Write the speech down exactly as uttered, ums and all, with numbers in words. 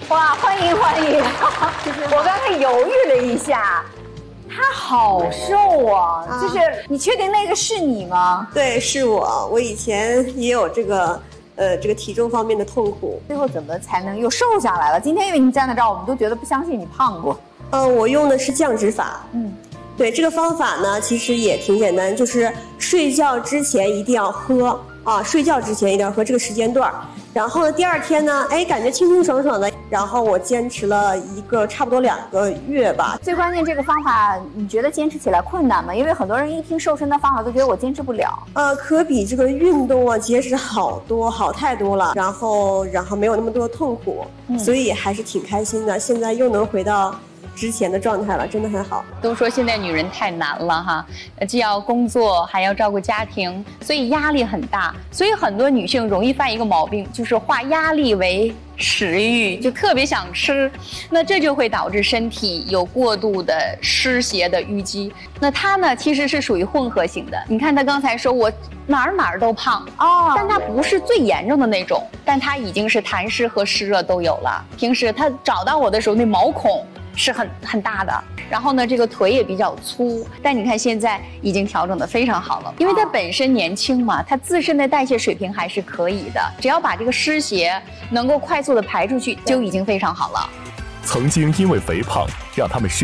哇，欢迎欢迎！我刚才犹豫了一下，他好瘦啊，啊就是你确定那个是你吗？ 对，是我。我以前也有这个呃这个体重方面的痛苦， 最后怎么才能又瘦下来了？今天因为你站在这儿，我们都觉得不相信你胖过。 呃，我用的是降脂法。 嗯， 对，这个方法呢，其实也挺简单，就是睡觉之前一定要喝啊，睡觉之前一定要喝这个时间段。然后呢，第二天呢，哎，感觉清清爽爽的。然后我坚持了一个差不多两个月吧。 最关键，这个方法你觉得坚持起来困难吗？因为很多人一听瘦身的方法都觉得我坚持不了。 呃，可比这个运动啊节食好多，好太多了。然后，然后没有那么多痛苦，嗯、所以还是挺开心的。现在又能回到之前的状态了，真的很好。 都说现在女人太难了哈，既要工作还要照顾家庭，所以压力很大。所以很多女性容易犯一个毛病，就是化压力为食欲，就特别想吃，那这就会导致身体有过度的湿邪的淤积。那她呢，其实是属于混合型的。你看她刚才说我哪儿哪儿都胖哦，但她不是最严重的那种，但她已经是痰湿和湿热都有了。平时她找到我的时候，那毛孔是很很大的，然后呢，这个腿也比较粗，但你看现在已经调整得非常好了，因为她本身年轻嘛，她自身的代谢水平还是可以的，只要把这个湿邪能够快速的排出去，就已经非常好了。 曾经因为肥胖让他们失